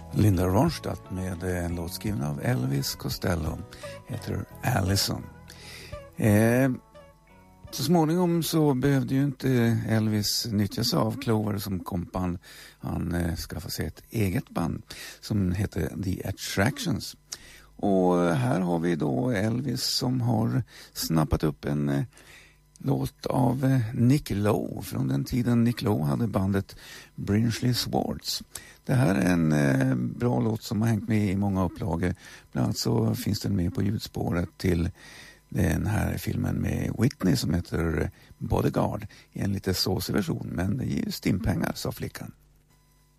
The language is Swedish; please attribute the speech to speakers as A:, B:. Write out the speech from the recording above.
A: Linda Ronstadt med en låt skriven av Elvis Costello, heter Allison. Så småningom så behövde ju inte Elvis nyttja sig av Clover som kompan. Han skaffade sig ett eget band som heter The Attractions. Och här har vi då Elvis som har snappat upp en låt av Nick Lowe från den tiden Nick Lowe hade bandet Brinkley Swords. Det här är en bra låt som har hängt med i många upplagor. Bland annat så finns den med på ljudspåret till den här filmen med Whitney som heter Bodyguard i en lite såsig version, men det ger ju stimpengar, sa flickan.